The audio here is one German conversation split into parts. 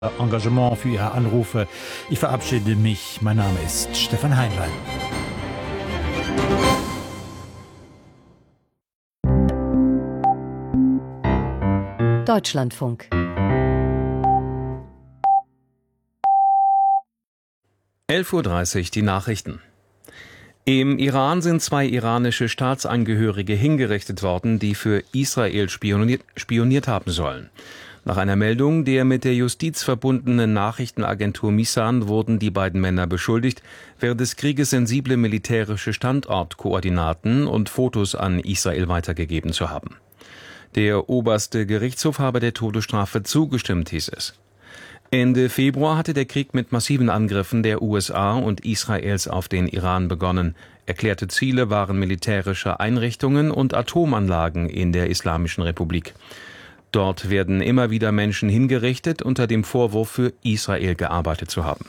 Engagement, für Ihre Anrufe. Ich verabschiede mich. Mein Name ist Stefan Heinlein. Deutschlandfunk. 11:30 Uhr die Nachrichten. Im Iran sind 2 iranische Staatsangehörige hingerichtet worden, die für Israel spioniert haben sollen. Nach einer Meldung der mit der Justiz verbundenen Nachrichtenagentur Misan wurden die beiden Männer beschuldigt, während des Krieges sensible militärische Standortkoordinaten und Fotos an Israel weitergegeben zu haben. Der oberste Gerichtshof habe der Todesstrafe zugestimmt, hieß es. Ende Februar hatte der Krieg mit massiven Angriffen der USA und Israels auf den Iran begonnen. Erklärte Ziele waren militärische Einrichtungen und Atomanlagen in der Islamischen Republik. Dort werden immer wieder Menschen hingerichtet, unter dem Vorwurf, für Israel gearbeitet zu haben.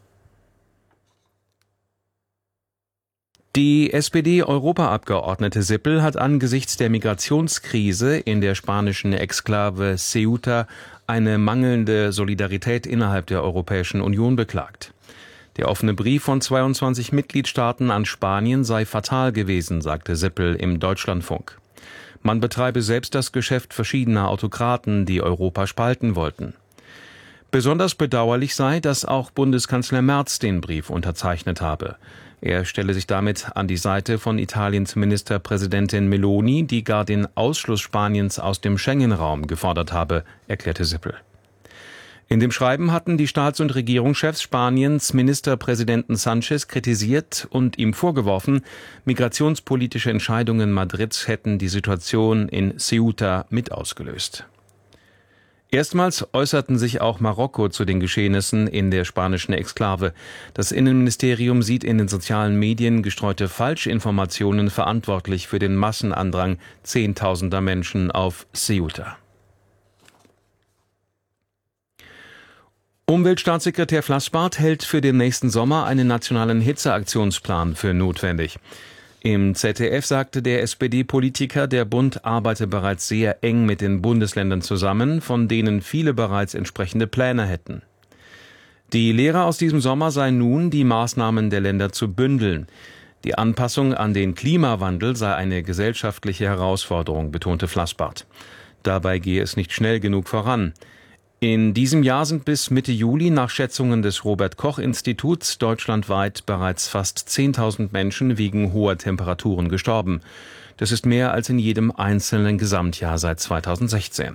Die SPD-Europaabgeordnete Sippel hat angesichts der Migrationskrise in der spanischen Exklave Ceuta eine mangelnde Solidarität innerhalb der Europäischen Union beklagt. Der offene Brief von 22 Mitgliedstaaten an Spanien sei fatal gewesen, sagte Sippel im Deutschlandfunk. Man betreibe selbst das Geschäft verschiedener Autokraten, die Europa spalten wollten. Besonders bedauerlich sei, dass auch Bundeskanzler Merz den Brief unterzeichnet habe. Er stelle sich damit an die Seite von Italiens Ministerpräsidentin Meloni, die gar den Ausschluss Spaniens aus dem Schengen-Raum gefordert habe, erklärte Sippel. In dem Schreiben hatten die Staats- und Regierungschefs Spaniens Ministerpräsidenten Sánchez kritisiert und ihm vorgeworfen, migrationspolitische Entscheidungen Madrids hätten die Situation in Ceuta mit ausgelöst. Erstmals äußerten sich auch Marokko zu den Geschehnissen in der spanischen Exklave. Das Innenministerium sieht in den sozialen Medien gestreute Falschinformationen verantwortlich für den Massenandrang Zehntausender Menschen auf Ceuta. Umweltstaatssekretär Flassbart hält für den nächsten Sommer einen nationalen Hitzeaktionsplan für notwendig. Im ZDF sagte der SPD-Politiker, der Bund arbeite bereits sehr eng mit den Bundesländern zusammen, von denen viele bereits entsprechende Pläne hätten. Die Lehre aus diesem Sommer sei nun, die Maßnahmen der Länder zu bündeln. Die Anpassung an den Klimawandel sei eine gesellschaftliche Herausforderung, betonte Flassbart. Dabei gehe es nicht schnell genug voran. In diesem Jahr sind bis Mitte Juli nach Schätzungen des Robert-Koch-Instituts deutschlandweit bereits fast 10.000 Menschen wegen hoher Temperaturen gestorben. Das ist mehr als in jedem einzelnen Gesamtjahr seit 2016.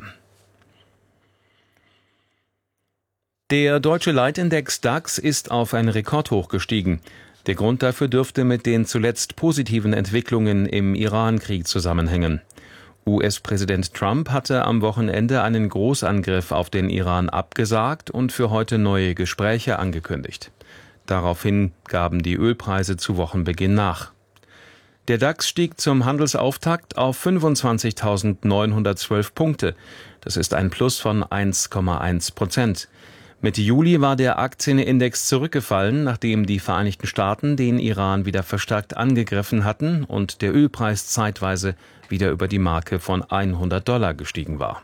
Der deutsche Leitindex DAX ist auf ein Rekordhoch gestiegen. Der Grund dafür dürfte mit den zuletzt positiven Entwicklungen im Iran-Krieg zusammenhängen. US-Präsident Trump hatte am Wochenende einen Großangriff auf den Iran abgesagt und für heute neue Gespräche angekündigt. Daraufhin gaben die Ölpreise zu Wochenbeginn nach. Der DAX stieg zum Handelsauftakt auf 25.912 Punkte. Das ist ein Plus von 1,1%. Mitte Juli war der Aktienindex zurückgefallen, nachdem die Vereinigten Staaten den Iran wieder verstärkt angegriffen hatten und der Ölpreis zeitweise wieder über die Marke von $100 gestiegen war.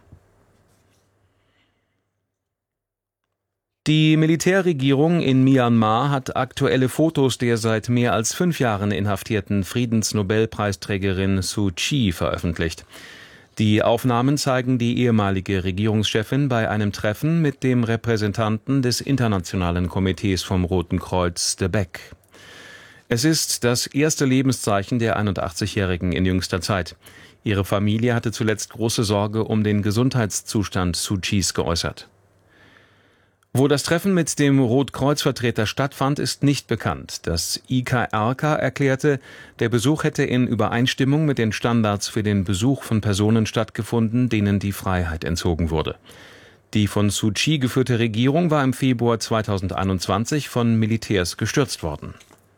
Die Militärregierung in Myanmar hat aktuelle Fotos der seit mehr als 5 Jahren inhaftierten Friedensnobelpreisträgerin Suu Kyi veröffentlicht. Die Aufnahmen zeigen die ehemalige Regierungschefin bei einem Treffen mit dem Repräsentanten des Internationalen Komitees vom Roten Kreuz, de Beck. Es ist das erste Lebenszeichen der 81-Jährigen in jüngster Zeit. Ihre Familie hatte zuletzt große Sorge um den Gesundheitszustand Suu Kyis geäußert. Wo das Treffen mit dem Rotkreuz-Vertreter stattfand, ist nicht bekannt. Das IKRK erklärte, der Besuch hätte in Übereinstimmung mit den Standards für den Besuch von Personen stattgefunden, denen die Freiheit entzogen wurde. Die von Suu Kyi geführte Regierung war im Februar 2021 von Militärs gestürzt worden.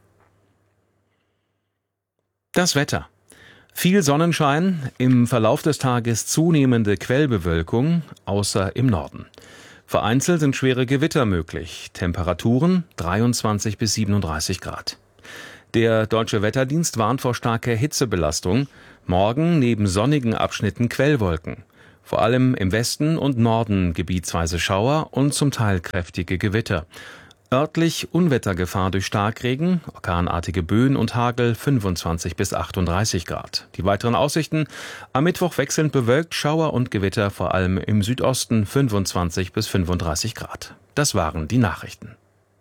Das Wetter. Viel Sonnenschein, im Verlauf des Tages zunehmende Quellbewölkung, außer im Norden. Vereinzelt sind schwere Gewitter möglich. Temperaturen 23 bis 37 Grad. Der Deutsche Wetterdienst warnt vor starker Hitzebelastung. Morgen neben sonnigen Abschnitten Quellwolken. Vor allem im Westen und Norden gebietsweise Schauer und zum Teil kräftige Gewitter. Örtlich Unwettergefahr durch Starkregen, orkanartige Böen und Hagel 25 bis 38 Grad. Die weiteren Aussichten: am Mittwoch wechselnd bewölkt, Schauer und Gewitter, vor allem im Südosten 25 bis 35 Grad. Das waren die Nachrichten.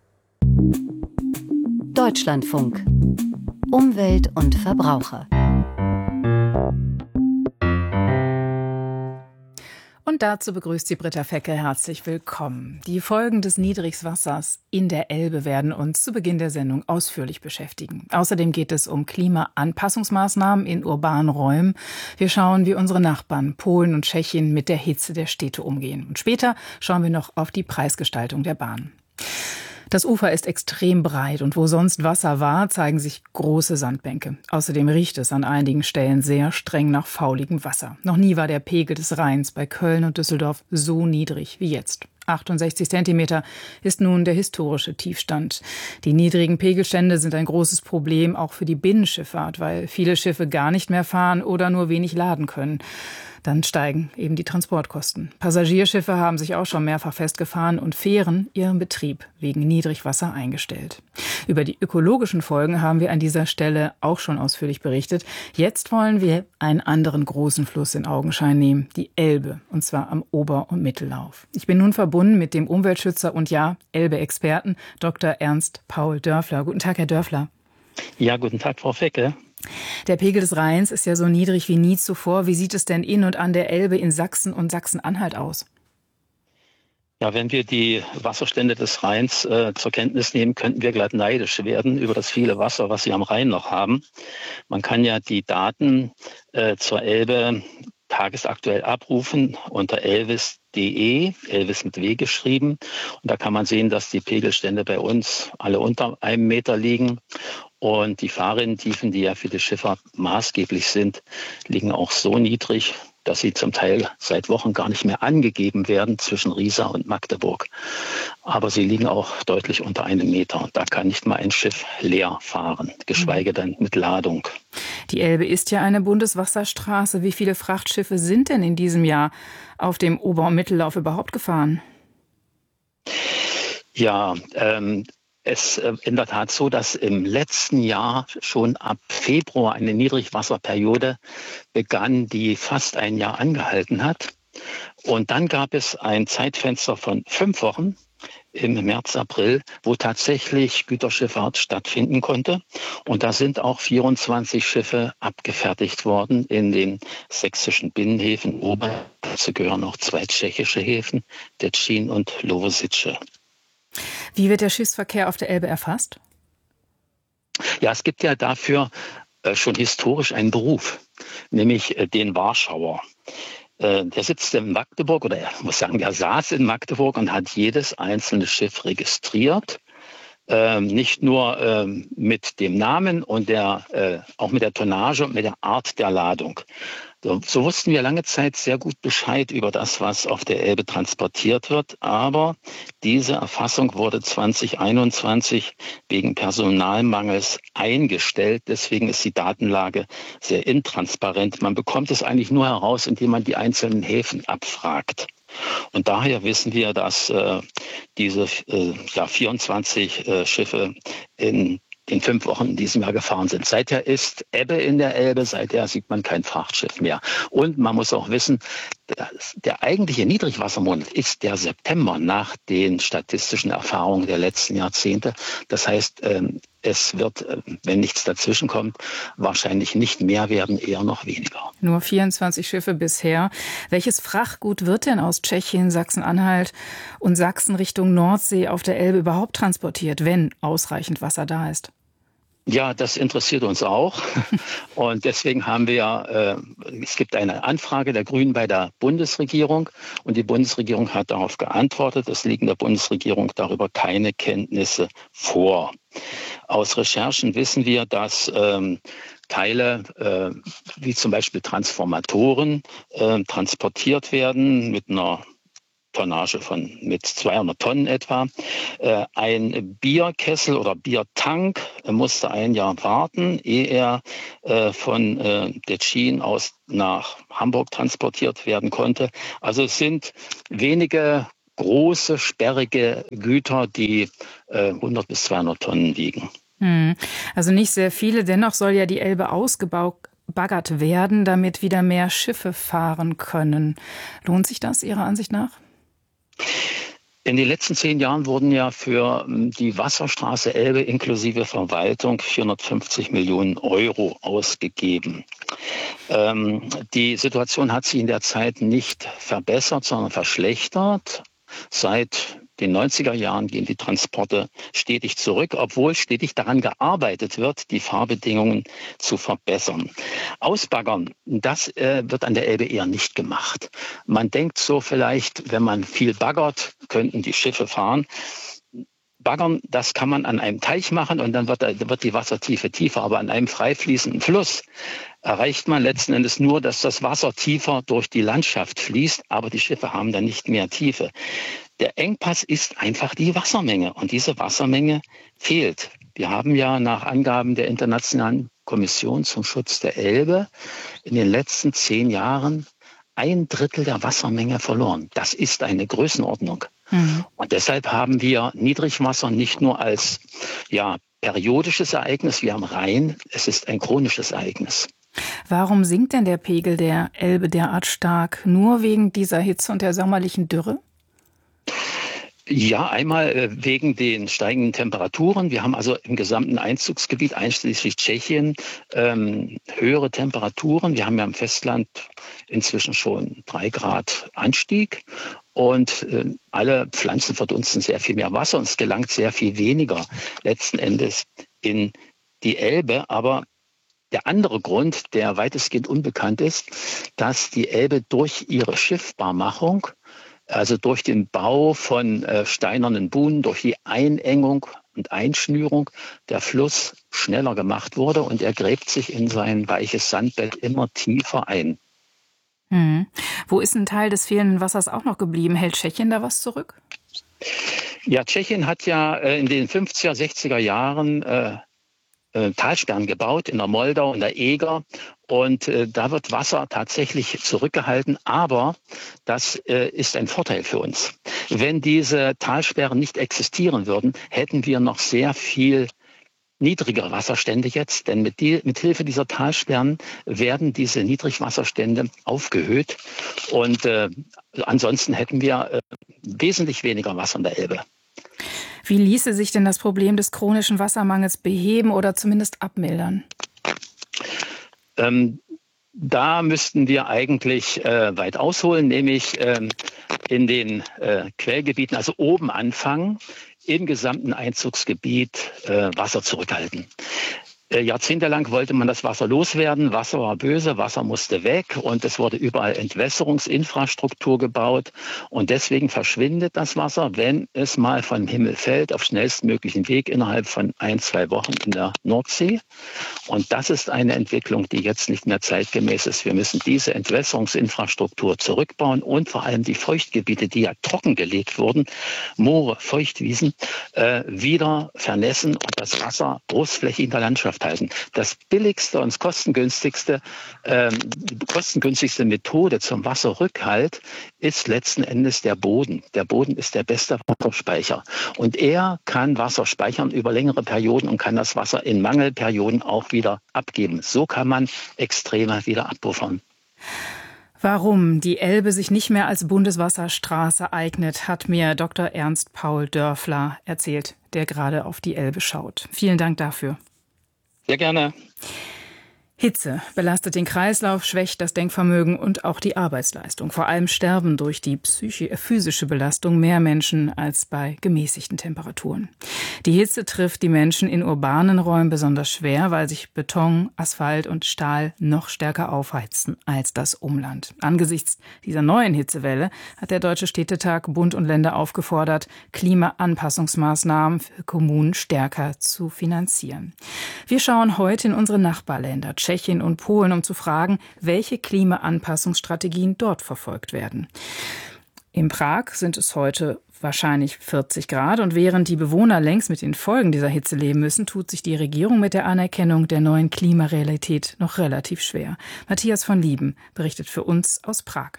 Deutschlandfunk. Umwelt und Verbraucher. Und dazu begrüßt Sie Britta Fecke. Herzlich willkommen. Die Folgen des Niedrigwassers in der Elbe werden uns zu Beginn der Sendung ausführlich beschäftigen. Außerdem geht es um Klimaanpassungsmaßnahmen in urbanen Räumen. Wir schauen, wie unsere Nachbarn Polen und Tschechien mit der Hitze der Städte umgehen. Und später schauen wir noch auf die Preisgestaltung der Bahn. Das Ufer ist extrem breit und wo sonst Wasser war, zeigen sich große Sandbänke. Außerdem riecht es an einigen Stellen sehr streng nach fauligem Wasser. Noch nie war der Pegel des Rheins bei Köln und Düsseldorf so niedrig wie jetzt. 68 Zentimeter ist nun der historische Tiefstand. Die niedrigen Pegelstände sind ein großes Problem auch für die Binnenschifffahrt, weil viele Schiffe gar nicht mehr fahren oder nur wenig laden können. Dann steigen eben die Transportkosten. Passagierschiffe haben sich auch schon mehrfach festgefahren und Fähren ihren Betrieb wegen Niedrigwasser eingestellt. Über die ökologischen Folgen haben wir an dieser Stelle auch schon ausführlich berichtet. Jetzt wollen wir einen anderen großen Fluss in Augenschein nehmen, die Elbe, und zwar am Ober- und Mittellauf. Ich bin nun verbunden mit dem Umweltschützer und Elbe-Experten Dr. Ernst Paul Dörfler. Guten Tag, Herr Dörfler. Ja, guten Tag, Frau Fecke. Der Pegel des Rheins ist ja so niedrig wie nie zuvor. Wie sieht es denn in und an der Elbe in Sachsen und Sachsen-Anhalt aus? Ja, wenn wir die Wasserstände des Rheins zur Kenntnis nehmen, könnten wir glatt neidisch werden über das viele Wasser, was wir am Rhein noch haben. Man kann ja die Daten zur Elbe tagesaktuell abrufen unter elvis.de, Elvis mit W geschrieben. Und da kann man sehen, dass die Pegelstände bei uns alle unter 1 Meter liegen. Und die Fahrrinnentiefen, die ja für die Schifffahrt maßgeblich sind, liegen auch so niedrig, dass sie zum Teil seit Wochen gar nicht mehr angegeben werden zwischen Riesa und Magdeburg. Aber sie liegen auch deutlich unter 1 Meter. Und da kann nicht mal ein Schiff leer fahren, geschweige denn mit Ladung. Die Elbe ist ja eine Bundeswasserstraße. Wie viele Frachtschiffe sind denn in diesem Jahr auf dem Ober- und Mittellauf überhaupt gefahren? Ja, es ist in der Tat so, dass im letzten Jahr schon ab Februar eine Niedrigwasserperiode begann, die fast ein Jahr angehalten hat. Und dann gab es ein Zeitfenster von 5 Wochen im März, April, wo tatsächlich Güterschifffahrt stattfinden konnte. Und da sind auch 24 Schiffe abgefertigt worden in den sächsischen Binnenhäfen. Dazu gehören noch 2 tschechische Häfen, Děčín und Lovosice. Wie wird der Schiffsverkehr auf der Elbe erfasst? Ja, es gibt ja dafür schon historisch einen Beruf, nämlich den Warschauer. Der sitzt in Magdeburg, oder ich muss sagen, der saß in Magdeburg und hat jedes einzelne Schiff registriert. Nicht nur mit dem Namen und auch mit der Tonnage und mit der Art der Ladung. So wussten wir lange Zeit sehr gut Bescheid über das, was auf der Elbe transportiert wird. Aber diese Erfassung wurde 2021 wegen Personalmangels eingestellt. Deswegen ist die Datenlage sehr intransparent. Man bekommt es eigentlich nur heraus, indem man die einzelnen Häfen abfragt. Und daher wissen wir, dass diese 24 Schiffe in den 5 Wochen in diesem Jahr gefahren sind. Seither ist Ebbe in der Elbe, seither sieht man kein Frachtschiff mehr. Und man muss auch wissen, der eigentliche Niedrigwassermonat ist der September nach den statistischen Erfahrungen der letzten Jahrzehnte. Das heißt, es wird, wenn nichts dazwischen kommt, wahrscheinlich nicht mehr werden, eher noch weniger. Nur 24 Schiffe bisher. Welches Frachtgut wird denn aus Tschechien, Sachsen-Anhalt und Sachsen Richtung Nordsee auf der Elbe überhaupt transportiert, wenn ausreichend Wasser da ist? Ja, das interessiert uns auch. Und deswegen haben wir, es gibt eine Anfrage der Grünen bei der Bundesregierung und die Bundesregierung hat darauf geantwortet. Es liegen der Bundesregierung darüber keine Kenntnisse vor. Aus Recherchen wissen wir, dass Teile wie zum Beispiel Transformatoren transportiert werden mit einer Tonnage mit 200 Tonnen etwa. Ein Bierkessel oder Biertank musste ein Jahr warten, ehe er von Detschin aus nach Hamburg transportiert werden konnte. Also es sind wenige große, sperrige Güter, die 100 bis 200 Tonnen wiegen. Also nicht sehr viele. Dennoch soll ja die Elbe ausgebaggert werden, damit wieder mehr Schiffe fahren können. Lohnt sich das Ihrer Ansicht nach? In den letzten 10 Jahren wurden ja für die Wasserstraße Elbe inklusive Verwaltung 450 Millionen Euro ausgegeben. Die Situation hat sich in der Zeit nicht verbessert, sondern verschlechtert. Seit den 90er Jahren gehen die Transporte stetig zurück, obwohl stetig daran gearbeitet wird, die Fahrbedingungen zu verbessern. Ausbaggern, das wird an der Elbe eher nicht gemacht. Man denkt so vielleicht, wenn man viel baggert, könnten die Schiffe fahren. Baggern, das kann man an einem Teich machen und dann wird die Wassertiefe tiefer. Aber an einem frei fließenden Fluss erreicht man letzten Endes nur, dass das Wasser tiefer durch die Landschaft fließt, aber die Schiffe haben dann nicht mehr Tiefe. Der Engpass ist einfach die Wassermenge und diese Wassermenge fehlt. Wir haben ja nach Angaben der Internationalen Kommission zum Schutz der Elbe in den letzten 10 Jahren 1/3 der Wassermenge verloren. Das ist eine Größenordnung. Und deshalb haben wir Niedrigwasser nicht nur als periodisches Ereignis wie am Rhein, es ist ein chronisches Ereignis. Warum sinkt denn der Pegel der Elbe derart stark? Nur wegen dieser Hitze und der sommerlichen Dürre? Ja, einmal wegen den steigenden Temperaturen. Wir haben also im gesamten Einzugsgebiet, einschließlich Tschechien, höhere Temperaturen. Wir haben ja im Festland inzwischen schon 3 Grad Anstieg. Und alle Pflanzen verdunsten sehr viel mehr Wasser und es gelangt sehr viel weniger letzten Endes in die Elbe. Aber der andere Grund, der weitestgehend unbekannt ist, dass die Elbe durch ihre Schiffbarmachung, also durch den Bau von steinernen Buhnen, durch die Einengung und Einschnürung, der Fluss schneller gemacht wurde und er gräbt sich in sein weiches Sandbett immer tiefer ein. Wo ist ein Teil des fehlenden Wassers auch noch geblieben? Hält Tschechien da was zurück? Ja, Tschechien hat ja in den 50er, 60er Jahren Talsperren gebaut in der Moldau, in der Eger. Und da wird Wasser tatsächlich zurückgehalten. Aber das ist ein Vorteil für uns. Wenn diese Talsperren nicht existieren würden, hätten wir noch sehr viel niedrigere Wasserstände jetzt, denn mit Hilfe dieser Talsperren werden diese Niedrigwasserstände aufgehöht und ansonsten hätten wir wesentlich weniger Wasser in der Elbe. Wie ließe sich denn das Problem des chronischen Wassermangels beheben oder zumindest abmildern? Da müssten wir eigentlich weit ausholen, nämlich in den Quellgebieten, also oben anfangen, im gesamten Einzugsgebiet Wasser zurückhalten. Jahrzehntelang wollte man das Wasser loswerden. Wasser war böse, Wasser musste weg und es wurde überall Entwässerungsinfrastruktur gebaut. Und deswegen verschwindet das Wasser, wenn es mal vom Himmel fällt, auf schnellstmöglichen Weg innerhalb von 1-2 Wochen in der Nordsee. Und das ist eine Entwicklung, die jetzt nicht mehr zeitgemäß ist. Wir müssen diese Entwässerungsinfrastruktur zurückbauen und vor allem die Feuchtgebiete, die ja trockengelegt wurden, Moore, Feuchtwiesen, wieder vernässen und das Wasser großflächig in der Landschaft halten. Das billigste und kostengünstigste Methode zum Wasserrückhalt ist letzten Endes der Boden. Der Boden ist der beste Wasserspeicher. Und er kann Wasser speichern über längere Perioden und kann das Wasser in Mangelperioden auch wieder abgeben. So kann man Extreme wieder abpuffern. Warum die Elbe sich nicht mehr als Bundeswasserstraße eignet, hat mir Dr. Ernst Paul Dörfler erzählt, der gerade auf die Elbe schaut. Vielen Dank dafür. Sehr gerne. Hitze belastet den Kreislauf, schwächt das Denkvermögen und auch die Arbeitsleistung. Vor allem sterben durch die physische Belastung mehr Menschen als bei gemäßigten Temperaturen. Die Hitze trifft die Menschen in urbanen Räumen besonders schwer, weil sich Beton, Asphalt und Stahl noch stärker aufheizen als das Umland. Angesichts dieser neuen Hitzewelle hat der Deutsche Städtetag Bund und Länder aufgefordert, Klimaanpassungsmaßnahmen für Kommunen stärker zu finanzieren. Wir schauen heute in unsere Nachbarländer Tschechien und Polen, um zu fragen, welche Klimaanpassungsstrategien dort verfolgt werden. In Prag sind es heute wahrscheinlich 40 Grad und während die Bewohner längst mit den Folgen dieser Hitze leben müssen, tut sich die Regierung mit der Anerkennung der neuen Klimarealität noch relativ schwer. Matthias von Lieben berichtet für uns aus Prag.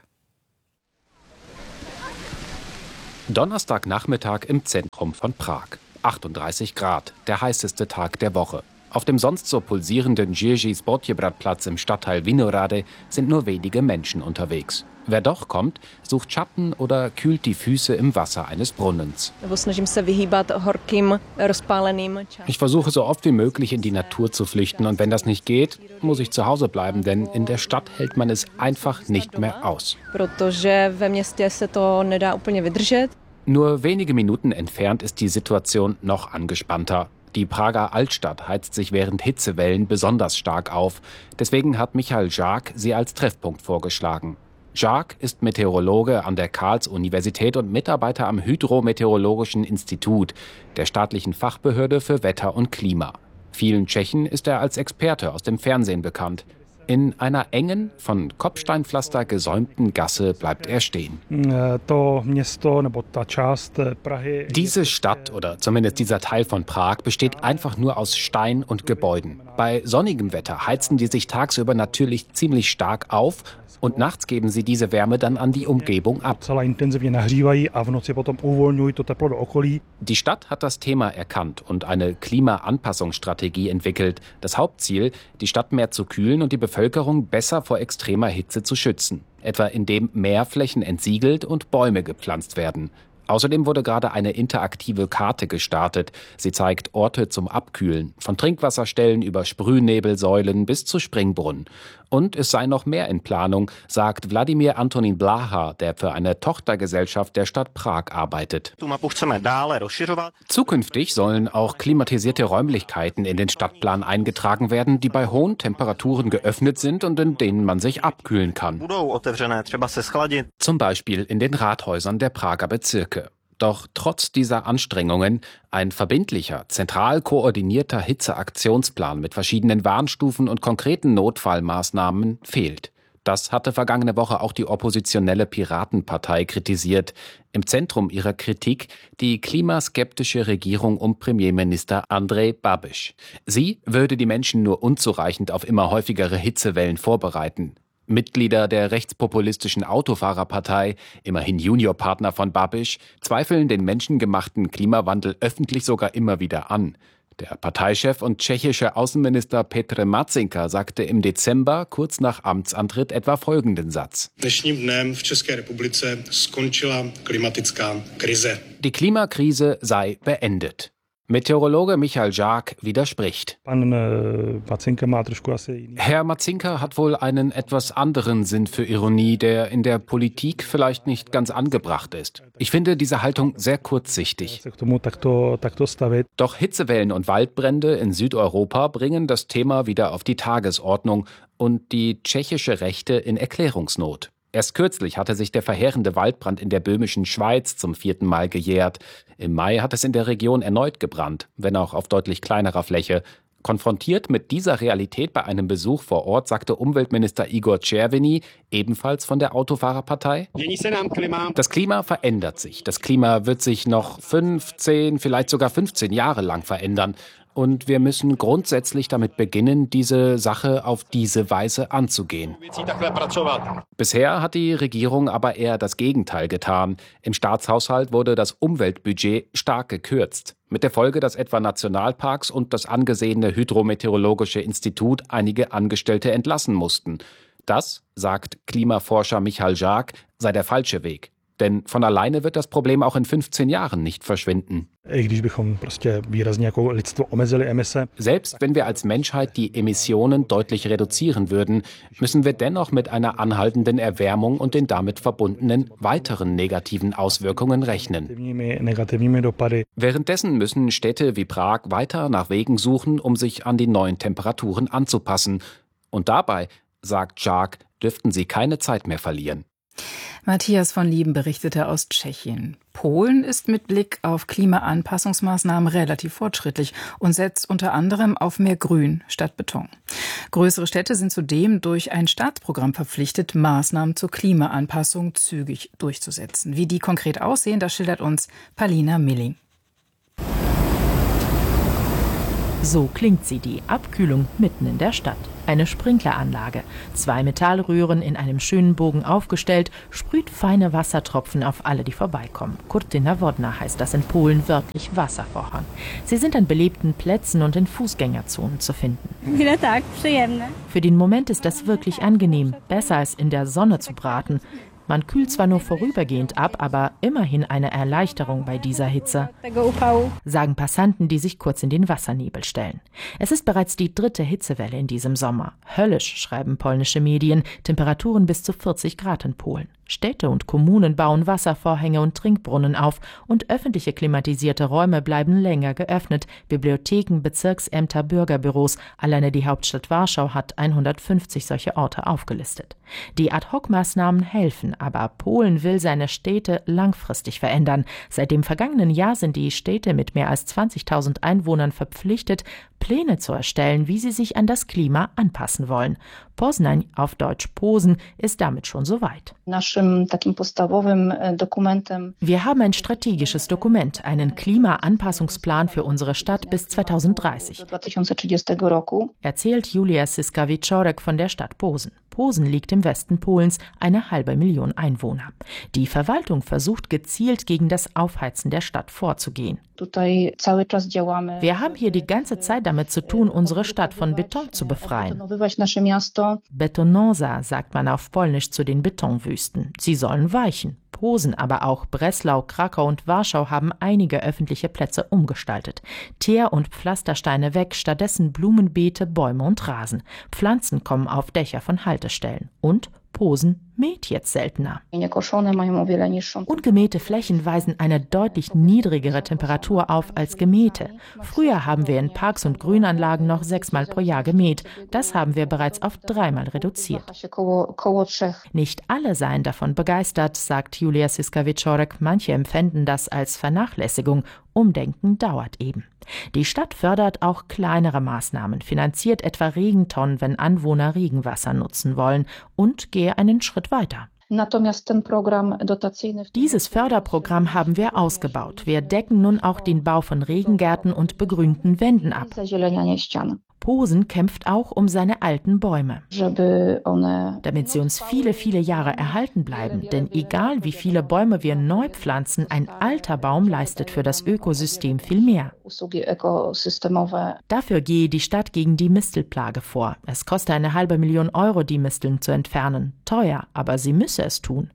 Donnerstagnachmittag im Zentrum von Prag. 38 Grad, der heißeste Tag der Woche. Auf dem sonst so pulsierenden Jerzy-Spotjebrad-Platz im Stadtteil Vinohrady sind nur wenige Menschen unterwegs. Wer doch kommt, sucht Schatten oder kühlt die Füße im Wasser eines Brunnens. Ich versuche so oft wie möglich in die Natur zu flüchten und wenn das nicht geht, muss ich zu Hause bleiben, denn in der Stadt hält man es einfach nicht mehr aus. Nur wenige Minuten entfernt ist die Situation noch angespannter. Die Prager Altstadt heizt sich während Hitzewellen besonders stark auf. Deswegen hat Michal Žák sie als Treffpunkt vorgeschlagen. Žák ist Meteorologe an der Karls-Universität und Mitarbeiter am Hydrometeorologischen Institut, der staatlichen Fachbehörde für Wetter und Klima. Vielen Tschechen ist er als Experte aus dem Fernsehen bekannt. In einer engen, von Kopfsteinpflaster gesäumten Gasse bleibt er stehen. Diese Stadt oder zumindest dieser Teil von Prag besteht einfach nur aus Stein und Gebäuden. Bei sonnigem Wetter heizen die sich tagsüber natürlich ziemlich stark auf und nachts geben sie diese Wärme dann an die Umgebung ab. Die Stadt hat das Thema erkannt und eine Klimaanpassungsstrategie entwickelt. Das Hauptziel, die Stadt mehr zu kühlen und die Bevölkerung besser vor extremer Hitze zu schützen. Etwa indem mehr Flächen entsiegelt und Bäume gepflanzt werden. Außerdem wurde gerade eine interaktive Karte gestartet. Sie zeigt Orte zum Abkühlen, von Trinkwasserstellen über Sprühnebelsäulen bis zu Springbrunnen. Und es sei noch mehr in Planung, sagt Vladimir Antonín Bláha, der für eine Tochtergesellschaft der Stadt Prag arbeitet. Zukünftig sollen auch klimatisierte Räumlichkeiten in den Stadtplan eingetragen werden, die bei hohen Temperaturen geöffnet sind und in denen man sich abkühlen kann. Zum Beispiel in den Rathäusern der Prager Bezirke. Doch trotz dieser Anstrengungen ein verbindlicher, zentral koordinierter Hitzeaktionsplan mit verschiedenen Warnstufen und konkreten Notfallmaßnahmen fehlt. Das hatte vergangene Woche auch die oppositionelle Piratenpartei kritisiert. Im Zentrum ihrer Kritik die klimaskeptische Regierung um Premierminister Andrej Babiš. Sie würde die Menschen nur unzureichend auf immer häufigere Hitzewellen vorbereiten. Mitglieder der rechtspopulistischen Autofahrerpartei, immerhin Juniorpartner von Babiš, zweifeln den menschengemachten Klimawandel öffentlich sogar immer wieder an. Der Parteichef und tschechische Außenminister Petr Marcinka sagte im Dezember, kurz nach Amtsantritt, etwa folgenden Satz. Die Klimakrise sei beendet. Meteorologe Michal Žák widerspricht. Herr Marcinka hat wohl einen etwas anderen Sinn für Ironie, der in der Politik vielleicht nicht ganz angebracht ist. Ich finde diese Haltung sehr kurzsichtig. Doch Hitzewellen und Waldbrände in Südeuropa bringen das Thema wieder auf die Tagesordnung und die tschechische Rechte in Erklärungsnot. Erst kürzlich hatte sich der verheerende Waldbrand in der böhmischen Schweiz zum 4. Mal gejährt. Im Mai hat es in der Region erneut gebrannt, wenn auch auf deutlich kleinerer Fläche. Konfrontiert mit dieser Realität bei einem Besuch vor Ort, sagte Umweltminister Igor Červený, ebenfalls von der Autofahrerpartei: Das Klima verändert sich. Das Klima wird sich noch 15, vielleicht sogar 15 Jahre lang verändern. Und wir müssen grundsätzlich damit beginnen, diese Sache auf diese Weise anzugehen. Bisher hat die Regierung aber eher das Gegenteil getan. Im Staatshaushalt wurde das Umweltbudget stark gekürzt. Mit der Folge, dass etwa Nationalparks und das angesehene Hydrometeorologische Institut einige Angestellte entlassen mussten. Das, sagt Klimaforscher Michal Žák, sei der falsche Weg. Denn von alleine wird das Problem auch in 15 Jahren nicht verschwinden. Selbst wenn wir als Menschheit die Emissionen deutlich reduzieren würden, müssen wir dennoch mit einer anhaltenden Erwärmung und den damit verbundenen weiteren negativen Auswirkungen rechnen. Währenddessen müssen Städte wie Prag weiter nach Wegen suchen, um sich an die neuen Temperaturen anzupassen. Und dabei, sagt Žák, dürften sie keine Zeit mehr verlieren. Matthias von Lieben berichtete aus Tschechien. Polen ist mit Blick auf Klimaanpassungsmaßnahmen relativ fortschrittlich und setzt unter anderem auf mehr Grün statt Beton. Größere Städte sind zudem durch ein Staatsprogramm verpflichtet, Maßnahmen zur Klimaanpassung zügig durchzusetzen. Wie die konkret aussehen, das schildert uns Paulina Milling. So klingt sie, die Abkühlung mitten in der Stadt. Eine Sprinkleranlage, 2 Metallröhren in einem schönen Bogen aufgestellt, sprüht feine Wassertropfen auf alle, die vorbeikommen. Kurtyna Wodna heißt das in Polen, wörtlich Wasservorhang. Sie sind an belebten Plätzen und in Fußgängerzonen zu finden. Für den Moment ist das wirklich angenehm, besser als in der Sonne zu braten. Man kühlt zwar nur vorübergehend ab, aber immerhin eine Erleichterung bei dieser Hitze, sagen Passanten, die sich kurz in den Wassernebel stellen. Es ist bereits die 3. Hitzewelle in diesem Sommer. Höllisch, schreiben polnische Medien, Temperaturen bis zu 40 Grad in Polen. Städte und Kommunen bauen Wasservorhänge und Trinkbrunnen auf und öffentliche klimatisierte Räume bleiben länger geöffnet. Bibliotheken, Bezirksämter, Bürgerbüros. Alleine die Hauptstadt Warschau hat 150 solche Orte aufgelistet. Die Ad-hoc-Maßnahmen helfen, aber Polen will seine Städte langfristig verändern. Seit dem vergangenen Jahr sind die Städte mit mehr als 20.000 Einwohnern verpflichtet, Pläne zu erstellen, wie sie sich an das Klima anpassen wollen. Poznań, auf Deutsch Posen, ist damit schon soweit. Wir haben ein strategisches Dokument, einen Klimaanpassungsplan für unsere Stadt bis 2030, erzählt Julia Siska-Wieczorek von der Stadt Posen. Posen liegt im Westen Polens, 500.000 Einwohner. Die Verwaltung versucht gezielt gegen das Aufheizen der Stadt vorzugehen. Wir haben hier die ganze Zeit damit zu tun, unsere Stadt von Beton zu befreien. Betonosa sagt man auf Polnisch zu den Betonwüsten. Sie sollen weichen. Posen, aber auch Breslau, Krakau und Warschau haben einige öffentliche Plätze umgestaltet. Teer- und Pflastersteine weg, stattdessen Blumenbeete, Bäume und Rasen. Pflanzen kommen auf Dächer von Haltestellen. Und Posen mäht jetzt seltener. Ungemähte Flächen weisen eine deutlich niedrigere Temperatur auf als gemähte. Früher haben wir in Parks und Grünanlagen noch 6-mal pro Jahr gemäht. Das haben wir bereits auf 3-mal reduziert. Nicht alle seien davon begeistert, sagt Julia Siska-Wieczorek. Manche empfänden das als Vernachlässigung. Umdenken dauert eben. Die Stadt fördert auch kleinere Maßnahmen, finanziert etwa Regentonnen, wenn Anwohner Regenwasser nutzen wollen, und gehe einen Schritt weiter. Dieses Förderprogramm haben wir ausgebaut. Wir decken nun auch den Bau von Regengärten und begrünten Wänden ab. Posen kämpft auch um seine alten Bäume, damit sie uns viele, viele Jahre erhalten bleiben. Denn egal wie viele Bäume wir neu pflanzen, ein alter Baum leistet für das Ökosystem viel mehr. Dafür gehe die Stadt gegen die Mistelplage vor. Es koste 500.000 Euro, die Misteln zu entfernen. Teuer, aber sie müsse es tun.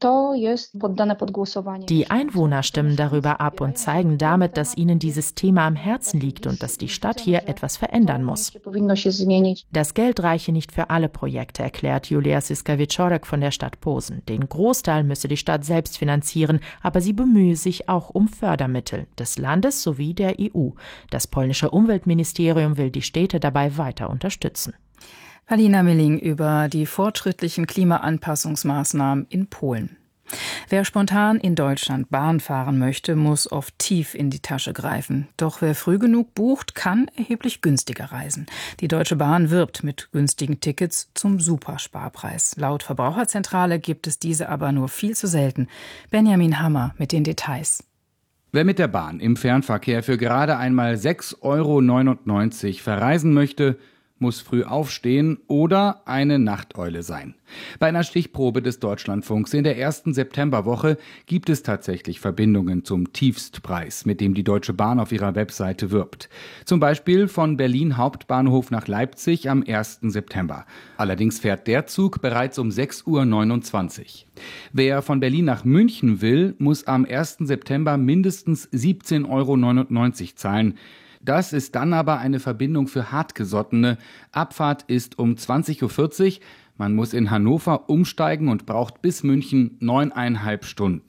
Die Einwohner stimmen darüber ab und zeigen damit, dass ihnen dieses Thema am Herzen liegt und dass die Stadt hier etwas verändern muss. Das Geld reiche nicht für alle Projekte, erklärt Julia Siska-Wieczorek von der Stadt Posen. Den Großteil müsse die Stadt selbst finanzieren, aber sie bemühe sich auch um Fördermittel des Landes sowie der EU. Das polnische Umweltministerium will die Städte dabei weiter unterstützen. Paulina Milling über die fortschrittlichen Klimaanpassungsmaßnahmen in Polen. Wer spontan in Deutschland Bahn fahren möchte, muss oft tief in die Tasche greifen. Doch wer früh genug bucht, kann erheblich günstiger reisen. Die Deutsche Bahn wirbt mit günstigen Tickets zum Supersparpreis. Laut Verbraucherzentrale gibt es diese aber nur viel zu selten. Benjamin Hammer mit den Details. Wer mit der Bahn im Fernverkehr für gerade einmal 6,99 € verreisen möchte, muss früh aufstehen oder eine Nachteule sein. Bei einer Stichprobe des Deutschlandfunks in der ersten Septemberwoche gibt es tatsächlich Verbindungen zum Tiefstpreis, mit dem die Deutsche Bahn auf ihrer Webseite wirbt. Zum Beispiel von Berlin Hauptbahnhof nach Leipzig am 1. September. Allerdings fährt der Zug bereits um 6:29 Uhr. Wer von Berlin nach München will, muss am 1. September mindestens 17,99 € zahlen. Das ist dann aber eine Verbindung für Hartgesottene. Abfahrt ist um 20:40 Uhr. Man muss in Hannover umsteigen und braucht bis München 9,5 Stunden.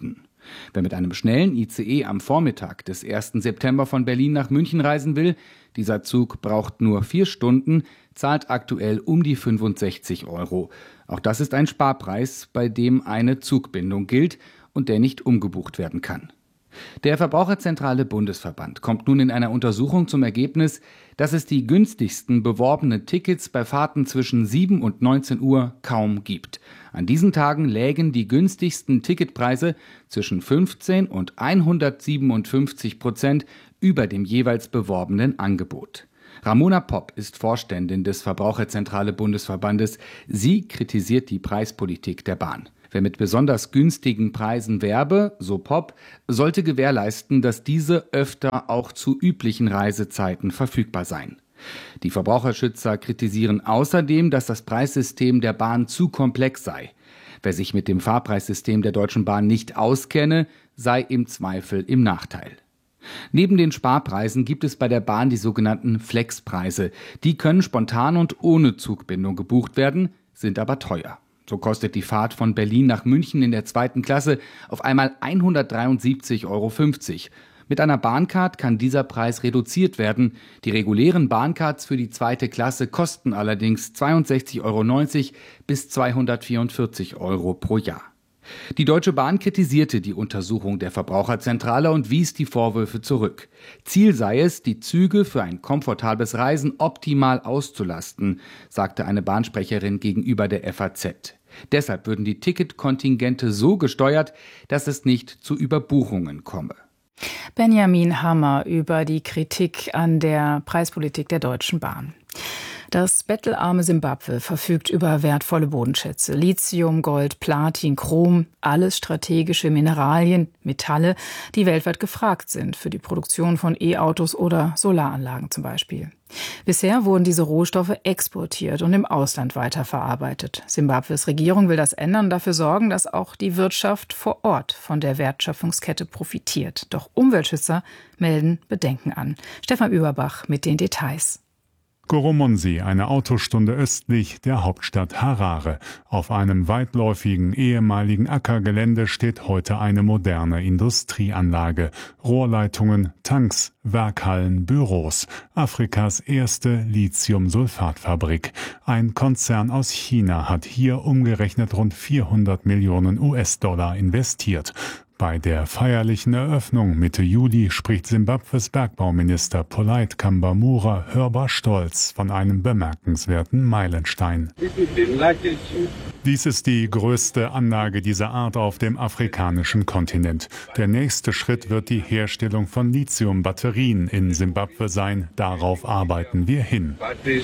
Wer mit einem schnellen ICE am Vormittag des 1. September von Berlin nach München reisen will, dieser Zug braucht nur 4 Stunden, zahlt aktuell um die 65 €. Auch das ist ein Sparpreis, bei dem eine Zugbindung gilt und der nicht umgebucht werden kann. Der Verbraucherzentrale Bundesverband kommt nun in einer Untersuchung zum Ergebnis, dass es die günstigsten beworbenen Tickets bei Fahrten zwischen 7 und 19 Uhr kaum gibt. An diesen Tagen lägen die günstigsten Ticketpreise zwischen 15 und 157% über dem jeweils beworbenen Angebot. Ramona Popp ist Vorständin des Verbraucherzentrale Bundesverbandes. Sie kritisiert die Preispolitik der Bahn. Wer mit besonders günstigen Preisen werbe, so Popp, sollte gewährleisten, dass diese öfter auch zu üblichen Reisezeiten verfügbar seien. Die Verbraucherschützer kritisieren außerdem, dass das Preissystem der Bahn zu komplex sei. Wer sich mit dem Fahrpreissystem der Deutschen Bahn nicht auskenne, sei im Zweifel im Nachteil. Neben den Sparpreisen gibt es bei der Bahn die sogenannten Flexpreise. Die können spontan und ohne Zugbindung gebucht werden, sind aber teuer. So kostet die Fahrt von Berlin nach München in der 2. Klasse auf einmal 173,50 €. Mit einer Bahncard kann dieser Preis reduziert werden. Die regulären Bahncards für die 2. Klasse kosten allerdings 62,90 € bis 244 € pro Jahr. Die Deutsche Bahn kritisierte die Untersuchung der Verbraucherzentrale und wies die Vorwürfe zurück. Ziel sei es, die Züge für ein komfortables Reisen optimal auszulasten, sagte eine Bahnsprecherin gegenüber der FAZ. Deshalb würden die Ticketkontingente so gesteuert, dass es nicht zu Überbuchungen komme. Benjamin Hammer über die Kritik an der Preispolitik der Deutschen Bahn. Das bettelarme Simbabwe verfügt über wertvolle Bodenschätze. Lithium, Gold, Platin, Chrom, alles strategische Mineralien, Metalle, die weltweit gefragt sind für die Produktion von E-Autos oder Solaranlagen zum Beispiel. Bisher wurden diese Rohstoffe exportiert und im Ausland weiterverarbeitet. Simbabwes Regierung will das ändern und dafür sorgen, dass auch die Wirtschaft vor Ort von der Wertschöpfungskette profitiert. Doch Umweltschützer melden Bedenken an. Stefan Überbach mit den Details. Goromonsi, eine Autostunde östlich der Hauptstadt Harare. Auf einem weitläufigen ehemaligen Ackergelände steht heute eine moderne Industrieanlage. Rohrleitungen, Tanks, Werkhallen, Büros. Afrikas erste Lithiumsulfatfabrik. Ein Konzern aus China hat hier umgerechnet rund 400 Millionen US-Dollar investiert. Bei der feierlichen Eröffnung Mitte Juli spricht Simbabwes Bergbauminister Polite Kambamura hörbar stolz von einem bemerkenswerten Meilenstein. Dies ist die größte Anlage dieser Art auf dem afrikanischen Kontinent. Der nächste Schritt wird die Herstellung von Lithiumbatterien in Simbabwe sein. Darauf arbeiten wir hin.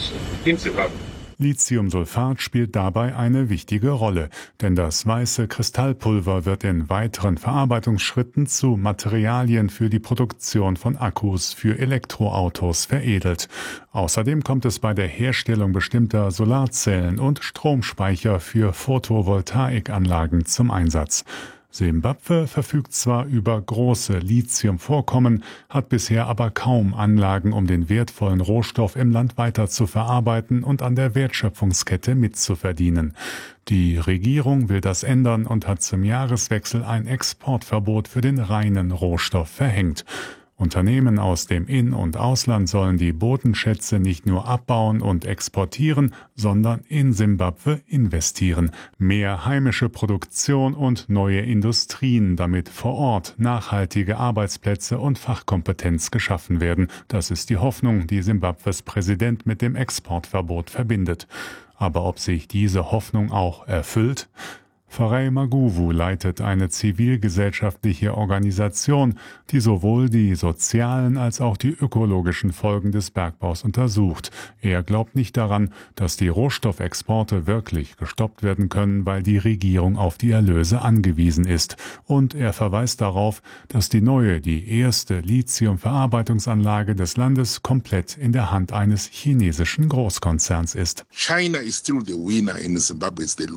Lithiumsulfat spielt dabei eine wichtige Rolle, denn das weiße Kristallpulver wird in weiteren Verarbeitungsschritten zu Materialien für die Produktion von Akkus für Elektroautos veredelt. Außerdem kommt es bei der Herstellung bestimmter Solarzellen und Stromspeicher für Photovoltaikanlagen zum Einsatz. Simbabwe verfügt zwar über große Lithiumvorkommen, hat bisher aber kaum Anlagen, um den wertvollen Rohstoff im Land weiter zu verarbeiten und an der Wertschöpfungskette mitzuverdienen. Die Regierung will das ändern und hat zum Jahreswechsel ein Exportverbot für den reinen Rohstoff verhängt. Unternehmen aus dem In- und Ausland sollen die Bodenschätze nicht nur abbauen und exportieren, sondern in Simbabwe investieren. Mehr heimische Produktion und neue Industrien, damit vor Ort nachhaltige Arbeitsplätze und Fachkompetenz geschaffen werden. Das ist die Hoffnung, die Simbabwes Präsident mit dem Exportverbot verbindet. Aber ob sich diese Hoffnung auch erfüllt? Farai Maguwu leitet eine zivilgesellschaftliche Organisation, die sowohl die sozialen als auch die ökologischen Folgen des Bergbaus untersucht. Er glaubt nicht daran, dass die Rohstoffexporte wirklich gestoppt werden können, weil die Regierung auf die Erlöse angewiesen ist. Und er verweist darauf, dass die erste Lithiumverarbeitungsanlage des Landes komplett in der Hand eines chinesischen Großkonzerns ist. China is still the winner and Zimbabwe is the loser.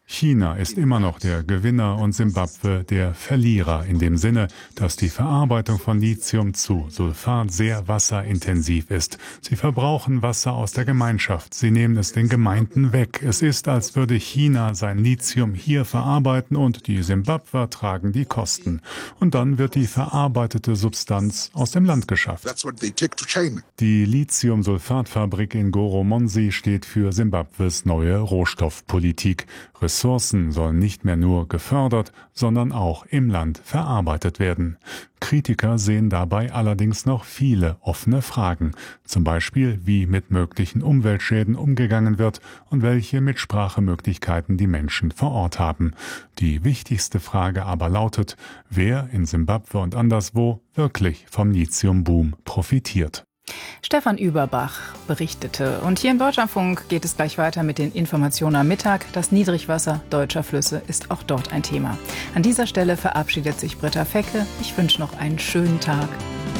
China ist immer noch der Gewinner und Simbabwe der Verlierer in dem Sinne, dass die Verarbeitung von Lithium zu Sulfat sehr wasserintensiv ist. Sie verbrauchen Wasser aus der Gemeinschaft. Sie nehmen es den Gemeinden weg. Es ist, als würde China sein Lithium hier verarbeiten und die Simbabwer tragen die Kosten. Und dann wird die verarbeitete Substanz aus dem Land geschafft. Die Lithiumsulfatfabrik in Goromonsi steht für Simbabwes neue Rohstoffpolitik. Ressourcen sollen nicht mehr nur gefördert, sondern auch im Land verarbeitet werden. Kritiker sehen dabei allerdings noch viele offene Fragen. Zum Beispiel, wie mit möglichen Umweltschäden umgegangen wird und welche Mitsprachemöglichkeiten die Menschen vor Ort haben. Die wichtigste Frage aber lautet, wer in Simbabwe und anderswo wirklich vom Lithiumboom profitiert. Stefan Überbach berichtete. Und hier im Deutschlandfunk geht es gleich weiter mit den Informationen am Mittag. Das Niedrigwasser deutscher Flüsse ist auch dort ein Thema. An dieser Stelle verabschiedet sich Britta Fecke. Ich wünsche noch einen schönen Tag.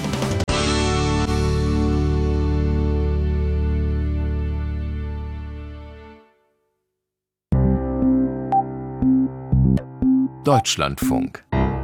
Deutschlandfunk.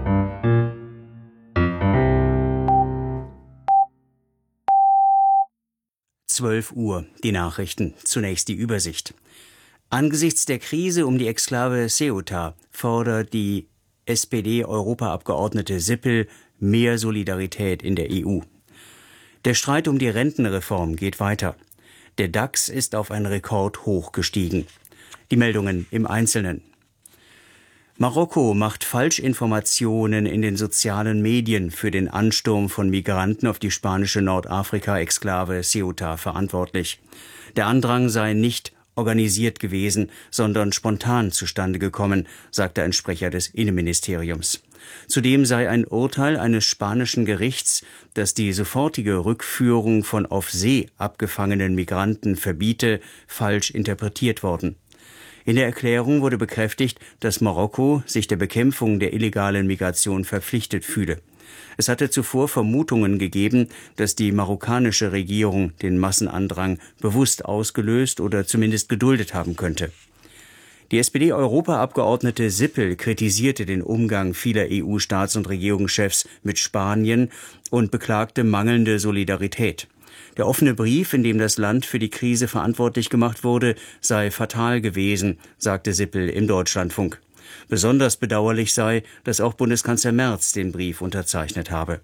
Uhr, die Nachrichten. Zunächst die Übersicht. Angesichts der Krise um die Exklave Ceuta fordert die SPD-Europaabgeordnete Sippel mehr Solidarität in der EU. Der Streit um die Rentenreform geht weiter. Der DAX ist auf ein Rekordhoch gestiegen. Die Meldungen im Einzelnen. Marokko macht Falschinformationen in den sozialen Medien für den Ansturm von Migranten auf die spanische Nordafrika-Exklave Ceuta verantwortlich. Der Andrang sei nicht organisiert gewesen, sondern spontan zustande gekommen, sagte ein Sprecher des Innenministeriums. Zudem sei ein Urteil eines spanischen Gerichts, das die sofortige Rückführung von auf See abgefangenen Migranten verbiete, falsch interpretiert worden. In der Erklärung wurde bekräftigt, dass Marokko sich der Bekämpfung der illegalen Migration verpflichtet fühle. Es hatte zuvor Vermutungen gegeben, dass die marokkanische Regierung den Massenandrang bewusst ausgelöst oder zumindest geduldet haben könnte. Die SPD-Europaabgeordnete Sippel kritisierte den Umgang vieler EU-Staats- und Regierungschefs mit Spanien und beklagte mangelnde Solidarität. Der offene Brief, in dem das Land für die Krise verantwortlich gemacht wurde, sei fatal gewesen, sagte Sippel im Deutschlandfunk. Besonders bedauerlich sei, dass auch Bundeskanzler Merz den Brief unterzeichnet habe.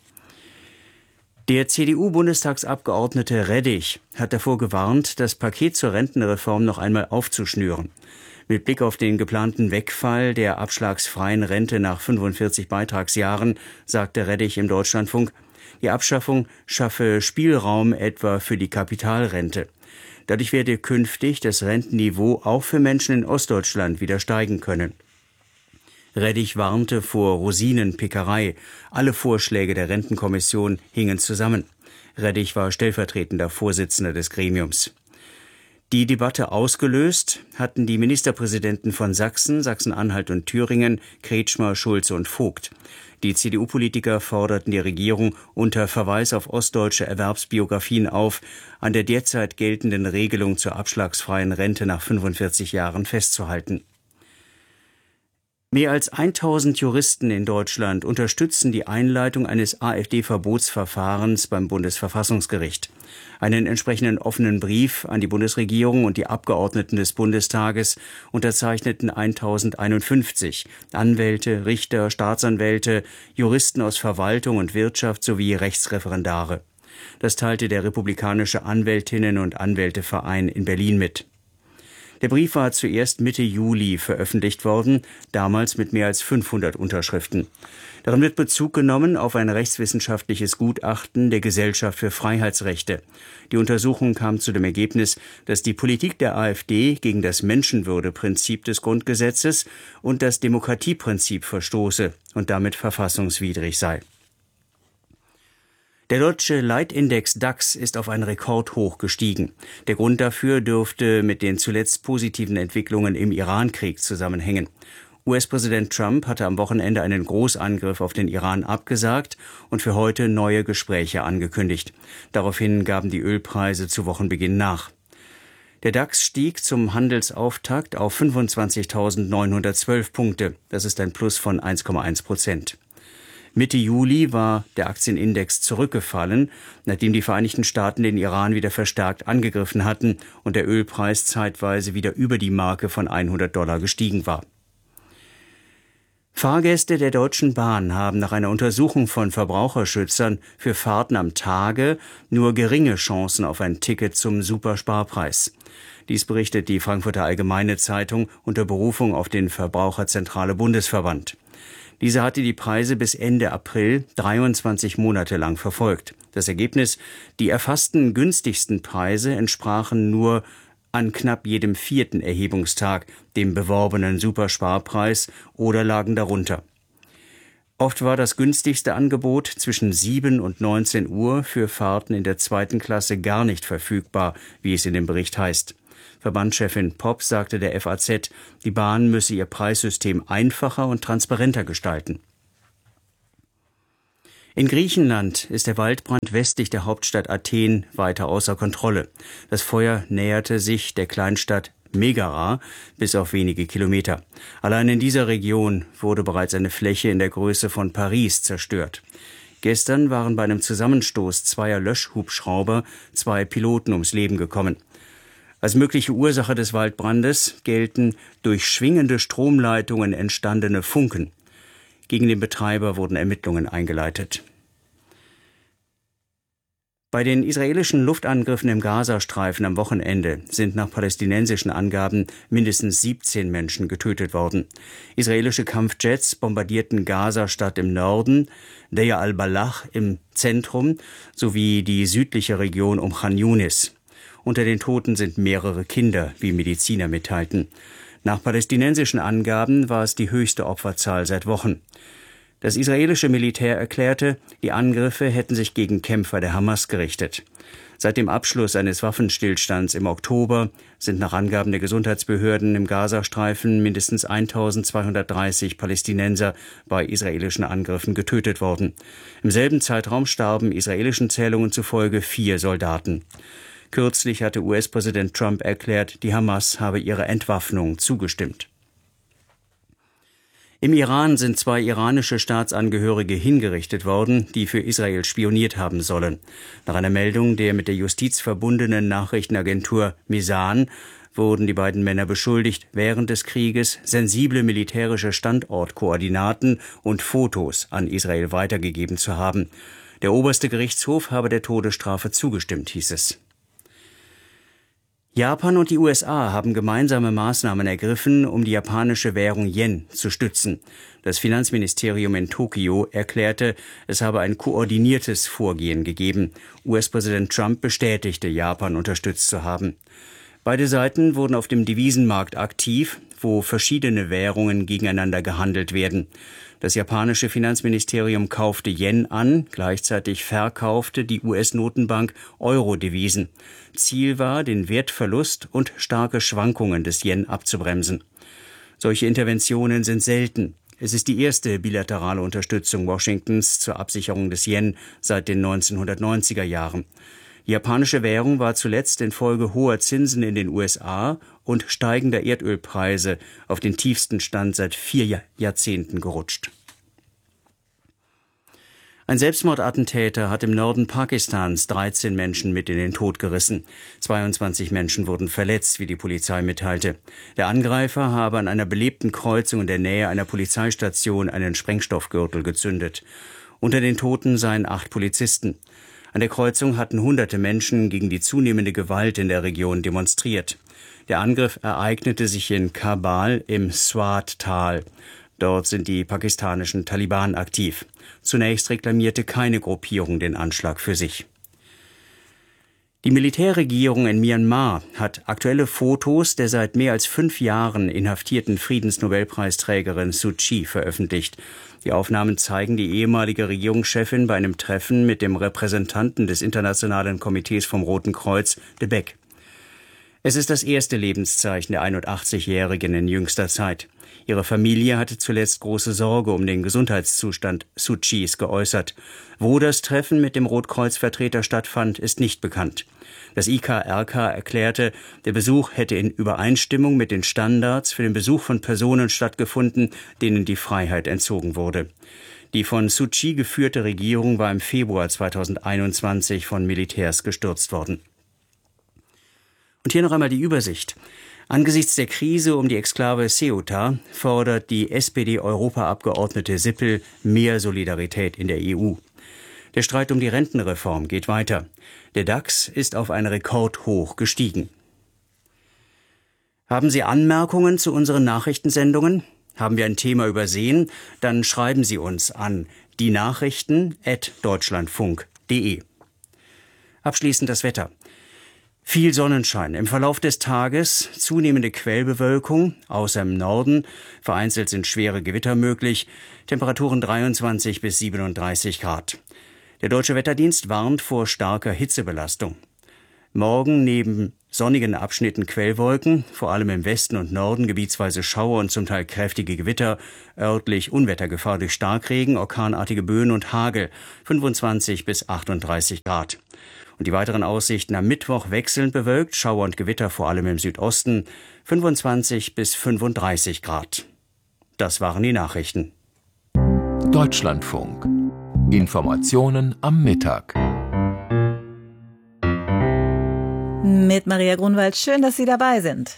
Der CDU-Bundestagsabgeordnete Reddich hat davor gewarnt, das Paket zur Rentenreform noch einmal aufzuschnüren. Mit Blick auf den geplanten Wegfall der abschlagsfreien Rente nach 45 Beitragsjahren, sagte Reddich im Deutschlandfunk, die Abschaffung schaffe Spielraum etwa für die Kapitalrente. Dadurch werde künftig das Rentenniveau auch für Menschen in Ostdeutschland wieder steigen können. Reddich warnte vor Rosinenpickerei. Alle Vorschläge der Rentenkommission hingen zusammen. Reddich war stellvertretender Vorsitzender des Gremiums. Die Debatte ausgelöst hatten die Ministerpräsidenten von Sachsen, Sachsen-Anhalt und Thüringen, Kretschmer, Schulze und Vogt. Die CDU-Politiker forderten die Regierung unter Verweis auf ostdeutsche Erwerbsbiografien auf, an der derzeit geltenden Regelung zur abschlagsfreien Rente nach 45 Jahren festzuhalten. Mehr als 1000 Juristen in Deutschland unterstützen die Einleitung eines AfD-Verbotsverfahrens beim Bundesverfassungsgericht. Einen entsprechenden offenen Brief an die Bundesregierung und die Abgeordneten des Bundestages unterzeichneten 1051 Anwälte, Richter, Staatsanwälte, Juristen aus Verwaltung und Wirtschaft sowie Rechtsreferendare. Das teilte der Republikanische Anwältinnen- und Anwälteverein in Berlin mit. Der Brief war zuerst Mitte Juli veröffentlicht worden, damals mit mehr als 500 Unterschriften. Darin wird Bezug genommen auf ein rechtswissenschaftliches Gutachten der Gesellschaft für Freiheitsrechte. Die Untersuchung kam zu dem Ergebnis, dass die Politik der AfD gegen das Menschenwürdeprinzip des Grundgesetzes und das Demokratieprinzip verstoße und damit verfassungswidrig sei. Der deutsche Leitindex DAX ist auf ein Rekordhoch gestiegen. Der Grund dafür dürfte mit den zuletzt positiven Entwicklungen im Iran-Krieg zusammenhängen. US-Präsident Trump hatte am Wochenende einen Großangriff auf den Iran abgesagt und für heute neue Gespräche angekündigt. Daraufhin gaben die Ölpreise zu Wochenbeginn nach. Der DAX stieg zum Handelsauftakt auf 25.912 Punkte. Das ist ein Plus von 1,1%. Mitte Juli war der Aktienindex zurückgefallen, nachdem die Vereinigten Staaten den Iran wieder verstärkt angegriffen hatten und der Ölpreis zeitweise wieder über die Marke von $100 gestiegen war. Fahrgäste der Deutschen Bahn haben nach einer Untersuchung von Verbraucherschützern für Fahrten am Tage nur geringe Chancen auf ein Ticket zum Supersparpreis. Dies berichtet die Frankfurter Allgemeine Zeitung unter Berufung auf den Verbraucherzentrale Bundesverband. Diese hatte die Preise bis Ende April 23 Monate lang verfolgt. Das Ergebnis: Die erfassten günstigsten Preise entsprachen nur an knapp jedem 4. Erhebungstag dem beworbenen Supersparpreis oder lagen darunter. Oft war das günstigste Angebot zwischen 7 und 19 Uhr für Fahrten in der 2. Klasse gar nicht verfügbar, wie es in dem Bericht heißt. Verbandschefin Popp sagte der FAZ, die Bahn müsse ihr Preissystem einfacher und transparenter gestalten. In Griechenland ist der Waldbrand westlich der Hauptstadt Athen weiter außer Kontrolle. Das Feuer näherte sich der Kleinstadt Megara bis auf wenige Kilometer. Allein in dieser Region wurde bereits eine Fläche in der Größe von Paris zerstört. Gestern waren bei einem Zusammenstoß zweier Löschhubschrauber 2 Piloten ums Leben gekommen. Als mögliche Ursache des Waldbrandes gelten durch schwingende Stromleitungen entstandene Funken. Gegen den Betreiber wurden Ermittlungen eingeleitet. Bei den israelischen Luftangriffen im Gazastreifen am Wochenende sind nach palästinensischen Angaben mindestens 17 Menschen getötet worden. Israelische Kampfjets bombardierten Gaza-Stadt im Norden, Deir al-Balach im Zentrum sowie die südliche Region um Khan Yunis. Unter den Toten sind mehrere Kinder, wie Mediziner mitteilten. Nach palästinensischen Angaben war es die höchste Opferzahl seit Wochen. Das israelische Militär erklärte, die Angriffe hätten sich gegen Kämpfer der Hamas gerichtet. Seit dem Abschluss eines Waffenstillstands im Oktober sind nach Angaben der Gesundheitsbehörden im Gazastreifen mindestens 1230 Palästinenser bei israelischen Angriffen getötet worden. Im selben Zeitraum starben israelischen Zählungen zufolge 4 Soldaten. Kürzlich hatte US-Präsident Trump erklärt, die Hamas habe ihrer Entwaffnung zugestimmt. Im Iran sind 2 iranische Staatsangehörige hingerichtet worden, die für Israel spioniert haben sollen. Nach einer Meldung der mit der Justiz verbundenen Nachrichtenagentur Mizan wurden die beiden Männer beschuldigt, während des Krieges sensible militärische Standortkoordinaten und Fotos an Israel weitergegeben zu haben. Der oberste Gerichtshof habe der Todesstrafe zugestimmt, hieß es. Japan und die USA haben gemeinsame Maßnahmen ergriffen, um die japanische Währung Yen zu stützen. Das Finanzministerium in Tokio erklärte, es habe ein koordiniertes Vorgehen gegeben. US-Präsident Trump bestätigte, Japan unterstützt zu haben. Beide Seiten wurden auf dem Devisenmarkt aktiv, wo verschiedene Währungen gegeneinander gehandelt werden. Das japanische Finanzministerium kaufte Yen an, gleichzeitig verkaufte die US-Notenbank Euro-Devisen. Ziel war, den Wertverlust und starke Schwankungen des Yen abzubremsen. Solche Interventionen sind selten. Es ist die erste bilaterale Unterstützung Washingtons zur Absicherung des Yen seit den 1990er Jahren. Die japanische Währung war zuletzt infolge hoher Zinsen in den USA und steigender Erdölpreise auf den tiefsten Stand seit 4 Jahrzehnten gerutscht. Ein Selbstmordattentäter hat im Norden Pakistans 13 Menschen mit in den Tod gerissen. 22 Menschen wurden verletzt, wie die Polizei mitteilte. Der Angreifer habe an einer belebten Kreuzung in der Nähe einer Polizeistation einen Sprengstoffgürtel gezündet. Unter den Toten seien 8 Polizisten. An der Kreuzung hatten hunderte Menschen gegen die zunehmende Gewalt in der Region demonstriert. Der Angriff ereignete sich in Kabul im Swat-Tal. Dort sind die pakistanischen Taliban aktiv. Zunächst reklamierte keine Gruppierung den Anschlag für sich. Die Militärregierung in Myanmar hat aktuelle Fotos der seit mehr als 5 Jahren inhaftierten Friedensnobelpreisträgerin Suu Kyi veröffentlicht. Die Aufnahmen zeigen die ehemalige Regierungschefin bei einem Treffen mit dem Repräsentanten des Internationalen Komitees vom Roten Kreuz, de Beck. Es ist das erste Lebenszeichen der 81-Jährigen in jüngster Zeit. Ihre Familie hatte zuletzt große Sorge um den Gesundheitszustand Suu Kyis geäußert. Wo das Treffen mit dem Rotkreuz-Vertreter stattfand, ist nicht bekannt. Das IKRK erklärte, der Besuch hätte in Übereinstimmung mit den Standards für den Besuch von Personen stattgefunden, denen die Freiheit entzogen wurde. Die von Suu Kyi geführte Regierung war im Februar 2021 von Militärs gestürzt worden. Und hier noch einmal die Übersicht. Angesichts der Krise um die Exklave Ceuta fordert die SPD-Europaabgeordnete Sippel mehr Solidarität in der EU. Der Streit um die Rentenreform geht weiter. Der DAX ist auf ein Rekordhoch gestiegen. Haben Sie Anmerkungen zu unseren Nachrichtensendungen? Haben wir ein Thema übersehen? Dann schreiben Sie uns an dienachrichten@deutschlandfunk.de. Abschließend das Wetter. Viel Sonnenschein. Im Verlauf des Tages zunehmende Quellbewölkung, außer im Norden. Vereinzelt sind schwere Gewitter möglich. Temperaturen 23 bis 37 Grad. Der Deutsche Wetterdienst warnt vor starker Hitzebelastung. Morgen neben sonnigen Abschnitten Quellwolken, vor allem im Westen und Norden gebietsweise Schauer und zum Teil kräftige Gewitter, örtlich Unwettergefahr durch Starkregen, orkanartige Böen und Hagel, 25 bis 38 Grad. Und die weiteren Aussichten: am Mittwoch wechselnd bewölkt, Schauer und Gewitter vor allem im Südosten, 25 bis 35 Grad. Das waren die Nachrichten. Deutschlandfunk. Informationen am Mittag. Mit Maria Grunwald, schön, dass Sie dabei sind.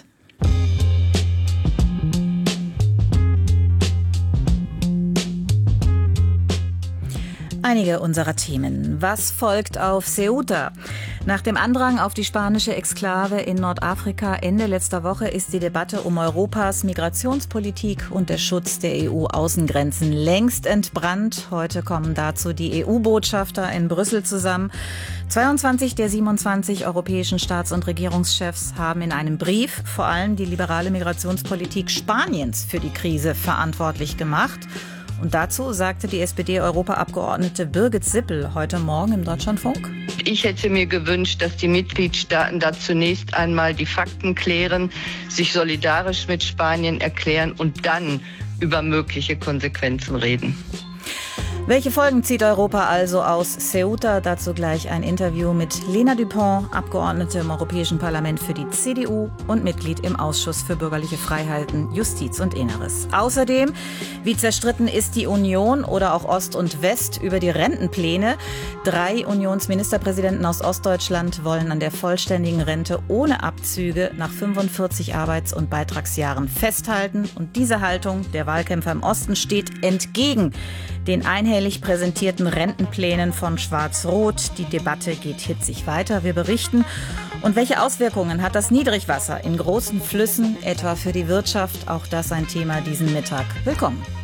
Einige unserer Themen. Was folgt auf Ceuta? Nach dem Andrang auf die spanische Exklave in Nordafrika Ende letzter Woche ist die Debatte um Europas Migrationspolitik und der Schutz der EU-Außengrenzen längst entbrannt. Heute kommen dazu die EU-Botschafter in Brüssel zusammen. 22 der 27 europäischen Staats- und Regierungschefs haben in einem Brief vor allem die liberale Migrationspolitik Spaniens für die Krise verantwortlich gemacht. Und dazu sagte die SPD-Europaabgeordnete Birgit Sippel heute Morgen im Deutschlandfunk: Ich hätte mir gewünscht, dass die Mitgliedstaaten da zunächst einmal die Fakten klären, sich solidarisch mit Spanien erklären und dann über mögliche Konsequenzen reden. Welche Folgen zieht Europa also aus Ceuta? Dazu gleich ein Interview mit Lena Dupont, Abgeordnete im Europäischen Parlament für die CDU und Mitglied im Ausschuss für bürgerliche Freiheiten, Justiz und Inneres. Außerdem, wie zerstritten ist die Union oder auch Ost und West über die Rentenpläne? 3 Unionsministerpräsidenten aus Ostdeutschland wollen an der vollständigen Rente ohne Abzüge nach 45 Arbeits- und Beitragsjahren festhalten. Und diese Haltung der Wahlkämpfer im Osten steht entgegen den einhellig präsentierten Rentenplänen von Schwarz-Rot. Die Debatte geht hitzig weiter. Wir berichten. Und welche Auswirkungen hat das Niedrigwasser in großen Flüssen, etwa für die Wirtschaft? Auch das ein Thema diesen Mittag. Willkommen.